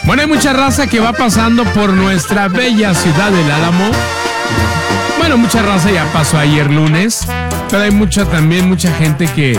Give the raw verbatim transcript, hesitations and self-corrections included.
Bueno, hay mucha raza que va pasando por nuestra bella ciudad del Álamo. Bueno, mucha raza ya pasó ayer lunes, pero hay mucha también, mucha gente que